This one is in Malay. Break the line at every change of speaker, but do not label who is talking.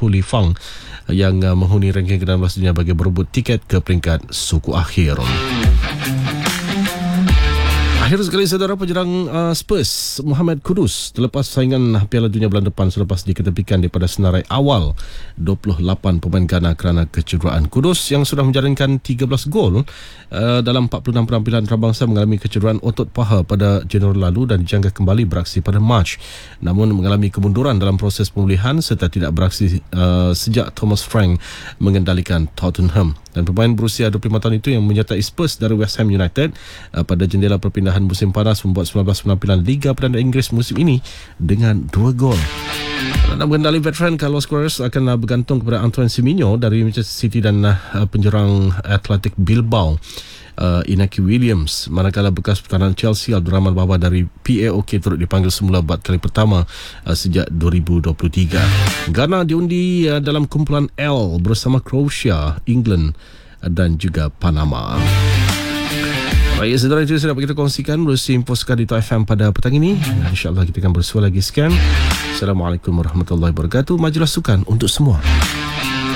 Hu Lifang yang menghuni ranking ke-16 dunia bagi berebut tiket ke peringkat suku akhir. Akhir sekali saudara, penyerang Spurs Mohamed Kudus terlepas saingan Piala Dunia bulan depan selepas diketepikan daripada senarai awal 28 pemain Ghana kerana kecederaan. Kudus yang sudah menjaringkan 13 gol dalam 46 penampilan antarabangsa mengalami kecederaan otot paha pada Januari lalu dan dijangka kembali beraksi pada Mac. Namun mengalami kemunduran dalam proses pemulihan serta tidak beraksi sejak Thomas Frank mengendalikan Tottenham. Dan pemain berusia 25 tahun itu yang menyertai Spurs dari West Ham United pada jendela perpindahan musim panas membuat 19 penampilan Liga Perdana Inggeris musim ini dengan 2 gol. Dalam mengendali veteran Carlos Queiroz akan bergantung kepada Antoine Semenyo dari Manchester City dan penyerang Athletic Bilbao Inaki Williams, manakala bekas pertahanan Chelsea Abdurrahman Baba dari PAOK turut dipanggil semula buat kali pertama sejak 2023. Ghana diundi dalam kumpulan L bersama Croatia, England dan juga Panama. Baik, saudara, itu sudah kita kongsikan melalui info sekali di FM pada petang ini. InsyaAllah kita akan bersua lagi sekian. Assalamualaikum warahmatullahi wabarakatuh. Majalah Sukan untuk semua.